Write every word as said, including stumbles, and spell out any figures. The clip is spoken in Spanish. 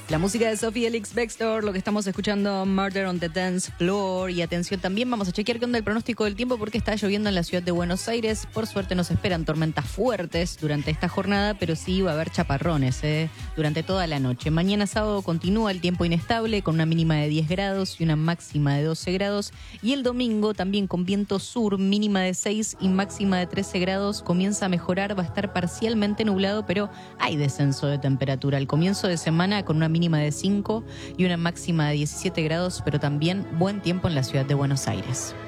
La música de Sophie Elix Bextor, lo que estamos escuchando, Murder on the Dance Floor. Y atención, también vamos a chequear qué onda el pronóstico del tiempo porque está lloviendo en la ciudad de Buenos Aires. Por suerte nos esperan tormentas fuertes durante esta jornada, pero sí va a haber chaparrones ¿eh? durante toda la noche. Mañana sábado continúa el tiempo inestable con una mínima de diez grados y una máxima de doce grados. Y el domingo también con viento sur, mínima de seis y máxima de trece grados. Comienza a mejorar, va a estar parcialmente nublado, pero hay descenso de temperatura. Al comienzo de semana con una mínima de cinco y una máxima de diecisiete grados, pero también buen tiempo en la ciudad de Buenos Aires.